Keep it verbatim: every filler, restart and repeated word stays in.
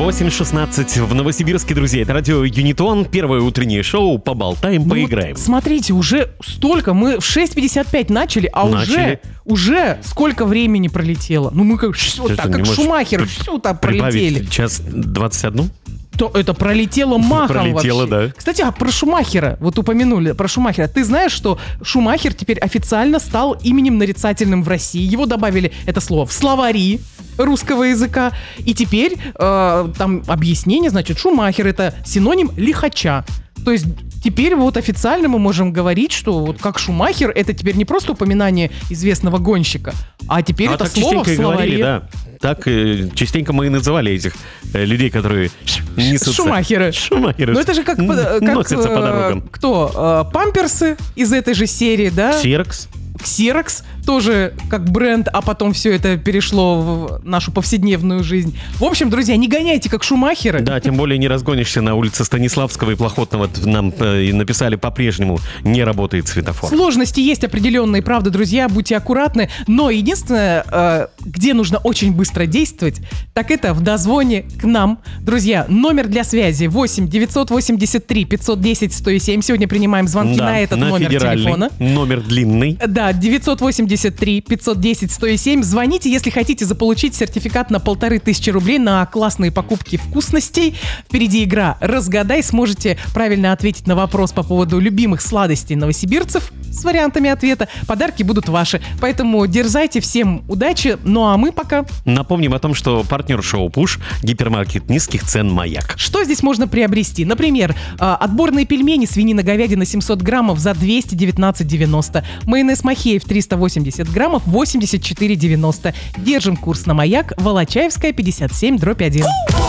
восемь шестнадцать в Новосибирске, друзья. Это радио Юнитон. Первое утреннее шоу. Поболтаем, Ну поиграем. Вот, смотрите, уже столько. Мы в шесть пятьдесят пять начали, а Начали. уже, уже сколько времени пролетело. Ну мы как, что Ты так, что, не как можешь Шумахер, п- что там Прибавить пролетели. час двадцать один? То это пролетело махом Пролетело, вообще. да. Кстати, а про Шумахера, вот упомянули про Шумахера. Ты знаешь, что Шумахер теперь официально стал именем нарицательным в России. Его добавили, это слово, в словари русского языка. И теперь э, там объяснение, значит, Шумахер — это синоним лихача. То есть теперь вот официально мы можем говорить, что вот как Шумахер — это теперь не просто упоминание известного гонщика, а теперь А это так слово в частенько и словаре. говорили, да. Так э, частенько мы и называли этих э, людей, которые несутся. Шумахеры. Шумахеры. Ну это же как, Н- как носятся по э, дорогам. кто? Э, Памперсы из этой же серии, да? Ксерокс. Ксерокс тоже как бренд, а потом все это перешло в нашу повседневную жизнь. В общем, друзья, не гоняйте как Шумахеры. Да, тем более не разгонишься на улице Станиславского и Плохотного. Нам э, написали по-прежнему, не работает светофор. Сложности есть определенные, правда, друзья, будьте аккуратны. Но единственное, э, где нужно очень быстро действовать, так это в дозвоне к нам. Друзья, номер для связи восемь девятьсот восемьдесят три пятьсот десять сто семь. Сегодня принимаем звонки Да, на этот на номер федеральный, телефона. номер длинный. Да, девятьсот восемьдесят три пятьсот десять сто семь. Звоните, если хотите заполучить сертификат на полторы тысячи рублей на классные покупки вкусностей. Впереди игра «Разгадай». Сможете правильно ответить на вопрос по поводу любимых сладостей новосибирцев с вариантами ответа. Подарки будут ваши. Поэтому дерзайте, всем удачи. Ну а мы пока... Напомним о том, что партнер шоу «Пуш» — гипермаркет низких цен «Маяк». Что здесь можно приобрести? Например, э, отборные пельмени свинина-говядина семьсот граммов за двести девятнадцать девяносто. Майонез Махеев триста восемьдесят граммов восемьдесят четыре девяносто. Держим курс на «Маяк». Волочаевская, пятьдесят семь, дробь один.